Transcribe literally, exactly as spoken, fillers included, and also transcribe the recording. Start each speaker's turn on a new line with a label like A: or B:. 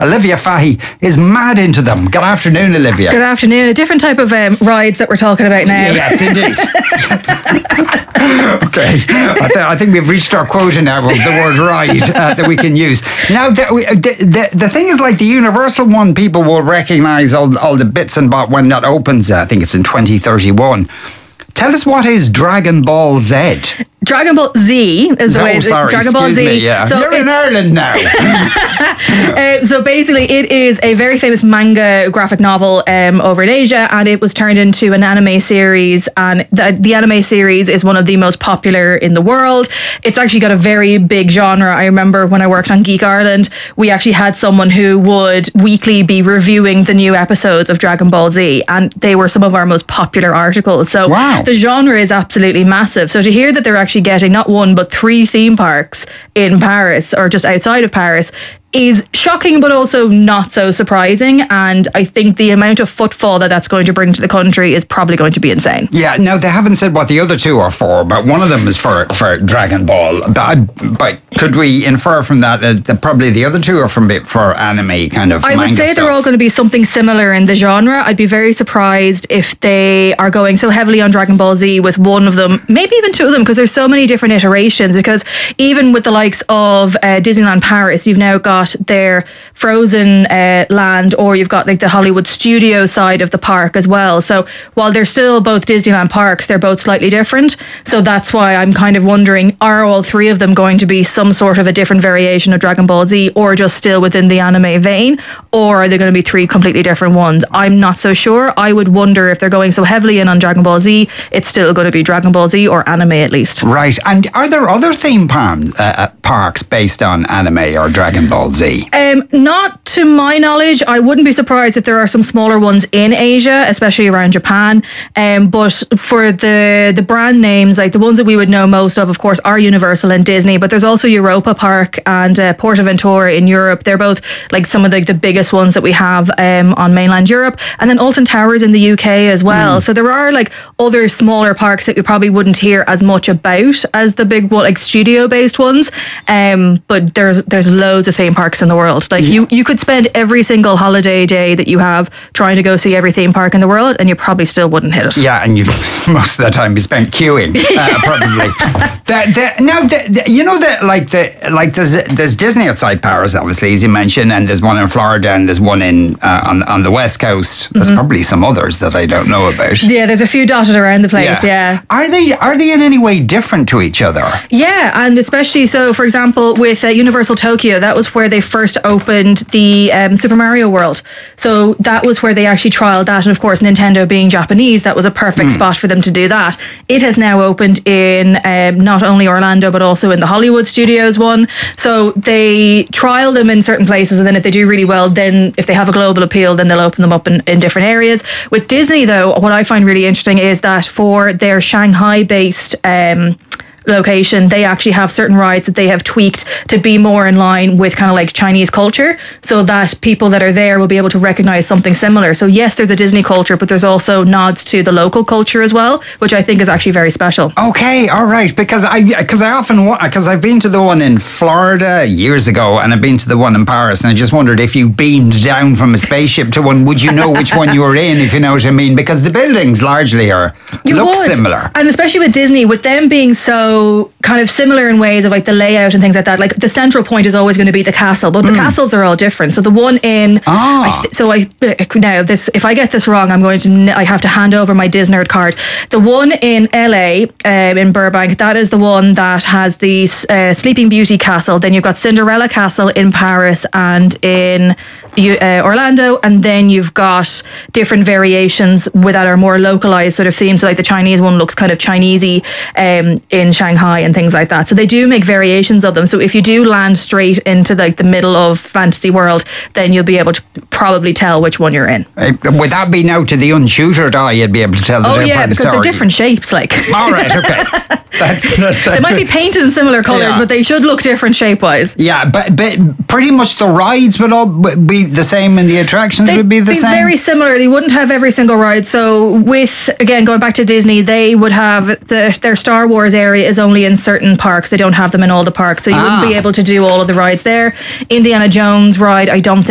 A: Olivia Fahy is mad into them. Good afternoon, Olivia.
B: Good afternoon. A different type of um, rides that we're talking about now.
A: Yes, indeed. Okay, I, th- I think we've reached our quota now of the word ride uh, that we can use. Now, the, the, the, the thing is, like the Universal one, people will recognise all, all the bits and bobs when that opens. I think it's in twenty thirty-one. Tell us, what is Dragon Ball Z?
B: Dragon Ball Z is the
A: oh,
B: way.
A: Sorry,
B: Dragon Ball
A: excuse
B: Z.
A: Me, yeah.
B: So
A: You're in Ireland now.
B: uh, so basically, it is a very famous manga graphic novel um, over in Asia, and it was turned into an anime series. And the, the anime series is one of the most popular in the world. It's actually got a very big genre. I remember when I worked on Geek Ireland, we actually had someone who would weekly be reviewing the new episodes of Dragon Ball Z, and they were some of our most popular articles. So
A: wow.
B: The genre is absolutely massive. So to hear that they're actually getting not one but three theme parks in Paris or just outside of Paris is shocking, but also not so surprising. And I think the amount of footfall that that's going to bring to the country is probably going to be insane.
A: Yeah, now they haven't said what the other two are for, but one of them is for, for Dragon Ball. But, but could we infer from that that, that probably the other two are from for anime kind of
B: I
A: manga
B: would say
A: stuff?
B: they're all going to be something similar in the genre. I'd be very surprised if they are going so heavily on Dragon Ball Z with one of them, maybe even two of them, because there's so many different iterations. Because even with the likes of uh, Disneyland Paris, you've now got their Frozen uh, land, or you've got like the Hollywood studio side of the park as well. So while they're still both Disneyland parks, they're both slightly different. So that's why I'm kind of wondering, are all three of them going to be some sort of a different variation of Dragon Ball Z, or just still within the anime vein, or are they going to be three completely different ones? I'm not so sure. I would wonder if they're going so heavily in on Dragon Ball Z, it's still going to be Dragon Ball Z or anime at least.
A: Right. And are there other theme park, uh, parks based on anime or Dragon Ball Z?
B: Um, not to my knowledge. I wouldn't be surprised if there are some smaller ones in Asia, especially around Japan. Um, but for the the brand names, like the ones that we would know most of, of course, are Universal and Disney. But there's also Europa Park and uh, PortAventura in Europe. They're both like some of the, the biggest ones that we have um, on mainland Europe. And then Alton Towers in the U K as well. Mm. So there are like other smaller parks that we probably wouldn't hear as much about as the big, well, like studio-based ones. Um, but there's there's loads of theme parks in the world. Like you, you could spend every single holiday day that you have trying to go see every theme park in the world, and you probably still wouldn't hit it.
A: Yeah, and you most of the time you spent queuing, uh, probably. the, the, now, the, the, you know that like the like there's there's Disney outside Paris, obviously, as you mentioned, and there's one in Florida, and there's one in uh, on on the West Coast. There's mm-hmm. probably some others that I don't know about.
B: Yeah, there's a few dotted around the place. Yeah. yeah.
A: Are they are they in any way different to each other?
B: Yeah, and especially so. For example, with uh, Universal Tokyo, that was where they first opened the um, Super Mario World. So that was where they actually trialed that. And of course, Nintendo being Japanese, that was a perfect mm. spot for them to do that. It has now opened in um, not only Orlando, but also in the Hollywood Studios one. So they trial them in certain places. And then if they do really well, then if they have a global appeal, then they'll open them up in, in different areas. With Disney, though, what I find really interesting is that for their Shanghai-based um location, they actually have certain rides that they have tweaked to be more in line with kind of like Chinese culture, so that people that are there will be able to recognize something similar. So yes, there's a Disney culture, but there's also nods to the local culture as well, which I think is actually very special.
A: Okay, all right, because I because I often because I've been to the one in Florida years ago, and I've been to the one in Paris, and I just wondered if you beamed down from a spaceship to one, would you know which one you were in, if you know what I mean? Because the buildings largely are
B: you
A: look
B: would.
A: similar,
B: and especially with Disney, with them being so kind of similar in ways of like the layout and things like that. Like the central point is always going to be the castle, but the mm. castles are all different. So the one in
A: oh.
B: I th- so I now this if I get this wrong, I'm going to I have to hand over my Disnerd card. The one in L A um, in Burbank, that is the one that has the uh, Sleeping Beauty castle. Then you've got Cinderella Castle in Paris and in uh, Orlando, and then you've got different variations with that are more localized sort of themes. So like the Chinese one looks kind of Chinesey um, in Shanghai and things like that. So they do make variations of them. So if you do land straight into like the middle of Fantasy World, then you'll be able to probably tell which one you're in.
A: Uh, would that be now to the untutored eye? You'd be able to tell the
B: oh
A: difference.
B: yeah, because
A: Sorry.
B: they're different shapes. Like
A: all right, okay. That's, that's,
B: they might be painted in similar colours,
A: yeah.
B: but they should look different shape-wise.
A: Yeah, but but pretty much the rides would all be the same, and the attractions
B: They'd
A: would be the
B: be
A: same.
B: Very similar. They wouldn't have every single ride. So with again going back to Disney, they would have the, their Star Wars area is only in certain parks. They don't have them in all the parks, so you ah. wouldn't be able to do all of the rides there. Indiana Jones ride, I don't think.